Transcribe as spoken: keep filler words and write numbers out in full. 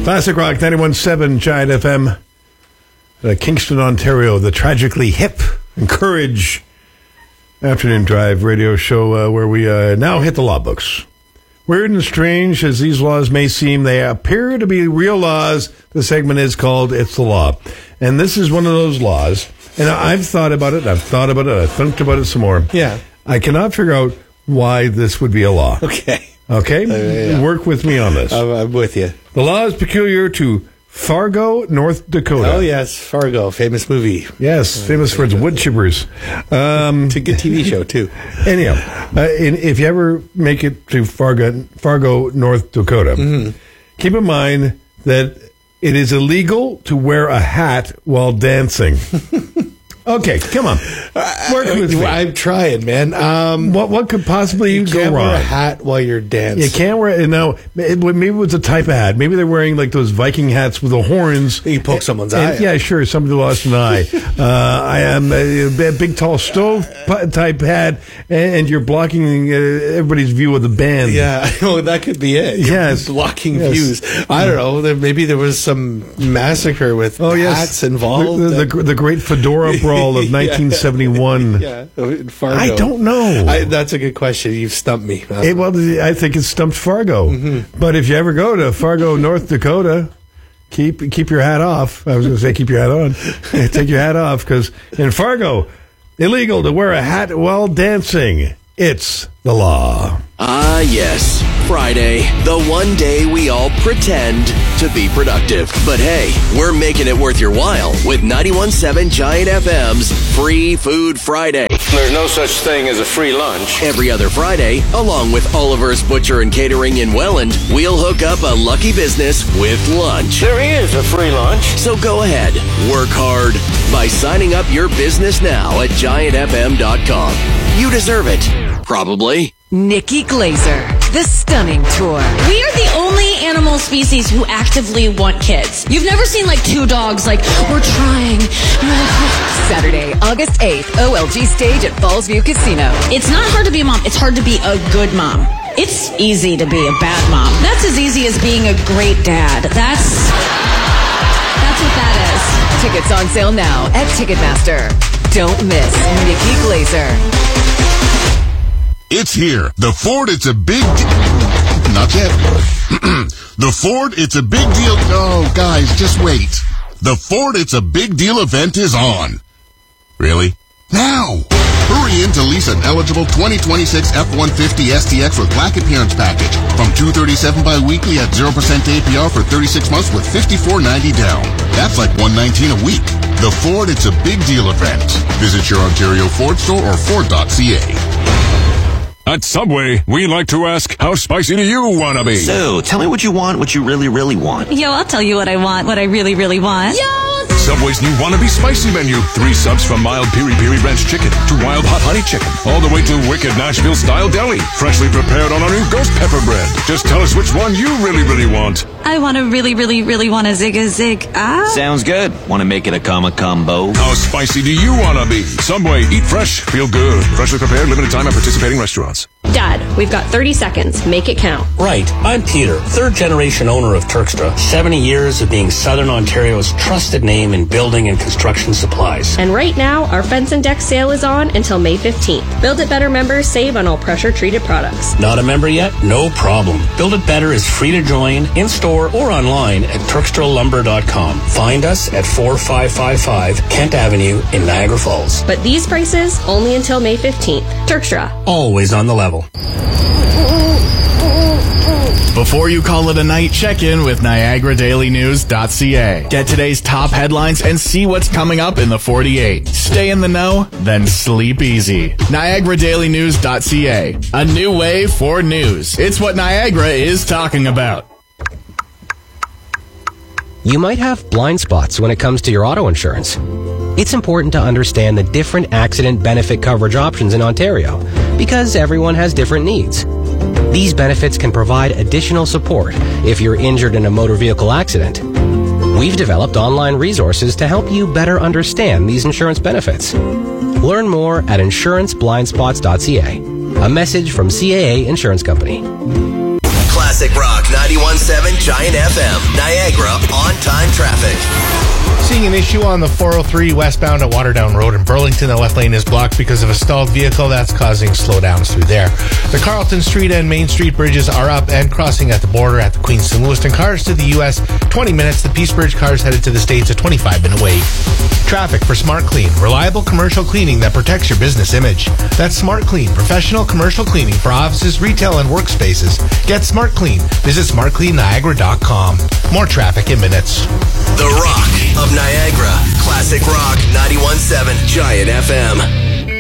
Classic Rock ninety-one point seven Giant F M. Uh, Kingston, Ontario, the tragically hip and courage afternoon drive radio show uh, where we uh, now hit the law books. Weird and strange as these laws may seem, they appear to be real laws. The segment is called It's the Law. And this is one of those laws. And I've thought about it, I've thought about it, I've thought about it some more. Yeah. I cannot figure out why this would be a law. Okay. Okay? Uh, yeah. Work with me on this. I'm, I'm with you. The law is peculiar to Fargo, North Dakota. Oh, yes. Fargo, famous movie. Yes, famous for its wood chippers. Um, It's a good T V show, too. Anyhow, uh, in, if you ever make it to Fargo, Fargo North Dakota, mm-hmm. keep in mind that it is illegal to wear a hat while dancing. Okay, come on. Work with me. I'm trying, man. Um, what what could possibly you go can't wrong? wear a hat while you're dancing. You can't wear it. Now, it, maybe it was a type of hat. Maybe they're wearing like those Viking hats with the horns. You poke someone's and, eye. Yeah, sure. Somebody lost an eye. uh, I am a, a big, tall stove type hat, and, and you're blocking uh, everybody's view of the band. Yeah, well, that could be it. You're yes. blocking yes. views. I don't know. There, maybe there was some massacre with oh, yes. hats involved. The, the, the, the great fedora brawl of nineteen seventy-one. Yeah, in Fargo. I don't know. I, that's a good question. You've stumped me. It, well, I think it stumped Fargo. Mm-hmm. But if you ever go to Fargo, North Dakota, keep keep your hat off. I was going to say keep your hat on. Take your hat off, because in Fargo, illegal to wear a hat while dancing. It's the law. Ah, yes. Friday, the one day we all pretend to be productive. But hey, we're making it worth your while with ninety-one point seven Giant F M's Free Food Friday. There's no such thing as a free lunch. Every other Friday, along with Oliver's Butcher and Catering in Welland, we'll hook up a lucky business with lunch. There is a free lunch. So go ahead, work hard by signing up your business now at giant f m dot com. You deserve it. Probably. Nikki Glazer, the Stunning Tour. We are the only animal species who actively want kids. You've never seen like two dogs like, we're trying. Saturday, August eighth, O L G stage at Fallsview Casino. It's not hard to be a mom. It's hard to be a good mom. It's easy to be a bad mom. That's as easy as being a great dad. That's, that's what that is. Tickets on sale now at Ticketmaster. Don't miss Nikki Glazer. It's here. The Ford, it's a big... Not yet. The Ford, it's a big deal... Oh, guys, just wait. The Ford, it's a big deal event is on. Really? Now! Hurry in to lease an eligible twenty twenty-six F one fifty S T X with black appearance package from two hundred thirty-seven dollars bi-weekly at zero percent A P R for thirty-six months with fifty-four ninety down. That's like one nineteen a week. The Ford, it's a big deal event. Visit your Ontario Ford store or ford dot c a. At Subway, we like to ask, how spicy do you want to be? So, tell me what you want, what you really, really want. Yo, I'll tell you what I want, what I really, really want. Yo! Subway's new Wannabe Spicy menu. Three subs from mild piri-piri ranch chicken to wild hot honey chicken. All the way to wicked Nashville-style deli. Freshly prepared on our new ghost pepper bread. Just tell us which one you really, really want. I want to really, really, really want a zig-a-zig. Ah. Sounds good. Want to make it a comma combo? How spicy do you want to be? Subway, eat fresh, feel good. Freshly prepared, limited time at participating restaurants. Dad, we've got thirty seconds. Make it count. Right. I'm Peter, third generation owner of Turkstra. seventy years of being Southern Ontario's trusted name in building and construction supplies. And right now, our fence and deck sale is on until May fifteenth. Build It Better members save on all pressure-treated products. Not a member yet? No problem. Build It Better is free to join, in-store or online at turkstra lumber dot com. Find us at four five five five Kent Avenue in Niagara Falls. But these prices, only until May fifteenth. Turkstra. Always on the level. Before you call it a night, check in with niagara daily news dot c a. Get today's top headlines and see what's coming up in the forty-eight. Stay in the know, then sleep easy. niagara daily news dot c a. A new way for news. It's what Niagara is talking about. You might have blind spots when it comes to your auto insurance. It's important to understand the different accident benefit coverage options in Ontario because everyone has different needs. These benefits can provide additional support if you're injured in a motor vehicle accident. We've developed online resources to help you better understand these insurance benefits. Learn more at insurance blind spots dot c a. A message from C A A Insurance Company. Classic Rock ninety-one point seven Giant F M. Niagara on-time traffic. Seeing an issue on the four oh three westbound at Waterdown Road in Burlington. The left lane is blocked because of a stalled vehicle that's causing slowdowns through there. The Carlton Street and Main Street bridges are up and crossing at the border at the Queenston Lewiston. Cars to the U S, twenty minutes. The Peace Bridge cars headed to the States, a twenty-five minute wait. Traffic for Smart Clean. Reliable commercial cleaning that protects your business image. That's Smart Clean. Professional commercial cleaning for offices, retail, and workspaces. Get Smart Clean. Visit smart clean niagara dot com. More traffic in minutes. The Rock of Niagara. Classic Rock ninety-one point seven Giant F M.